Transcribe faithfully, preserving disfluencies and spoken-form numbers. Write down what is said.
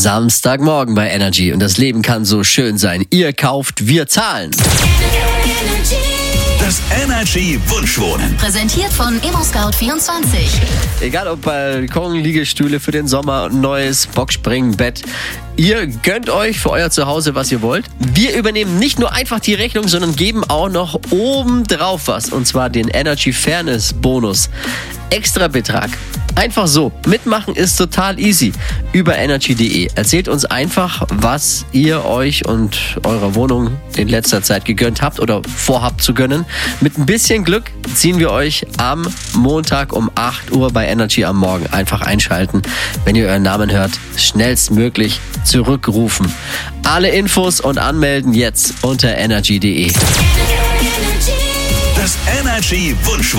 Samstagmorgen bei Energy und das Leben kann so schön sein. Ihr kauft, wir zahlen. Das Energy Wunschwohnen. Präsentiert von ImmoScout vierundzwanzig. Egal ob Balkon, Liegestühle für den Sommer, neues Boxspringen, Bett. Ihr gönnt euch für euer Zuhause, was ihr wollt. Wir übernehmen nicht nur einfach die Rechnung, sondern geben auch noch obendrauf was. Und zwar den Energy Fairness Bonus. Extra Betrag. Einfach so. Mitmachen ist total easy. Über energy punkt de. Erzählt uns einfach, was ihr euch und eurer Wohnung in letzter Zeit gegönnt habt oder vorhabt zu gönnen. Mit ein bisschen Glück ziehen wir euch am Montag um acht Uhr bei Energy am Morgen. Einfach einschalten. Wenn ihr euren Namen hört, schnellstmöglich zurückrufen. Alle Infos und anmelden jetzt unter energy punkt de. Das Energy Wunschwohnen.